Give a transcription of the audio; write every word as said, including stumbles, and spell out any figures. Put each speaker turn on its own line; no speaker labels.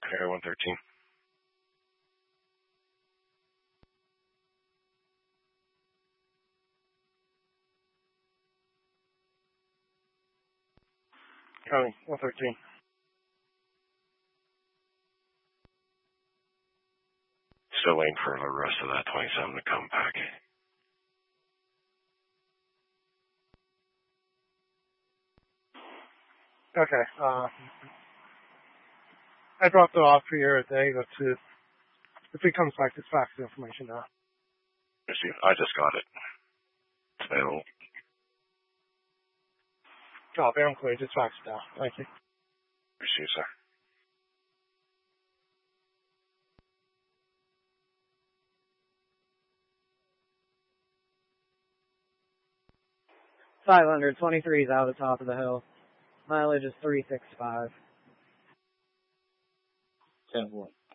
Area one thirteen. County one thirteen. Still waiting for the rest of that twenty-seven to come back.
Okay. Uh, I dropped it off for you today. Let's see if he comes back. Just fax the information now.
I just got it. It's available.
Oh, very clear. Just fax it now. Thank you.
Receive, sir.
five hundred twenty-three is out of the top of the hill. Mileage is three sixty-five.
ten one.